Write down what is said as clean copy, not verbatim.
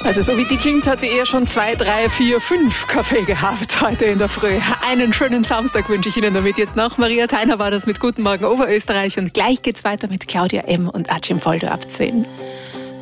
Also so wie die klingt, hat die eher schon 2, 3, 4, 5 Kaffee gehabt heute in der Früh. Einen schönen Samstag wünsche ich Ihnen damit jetzt noch. Maria Theiner war das mit Guten Morgen Oberösterreich und gleich geht's weiter mit Claudia M. und Achim Poldo ab 10.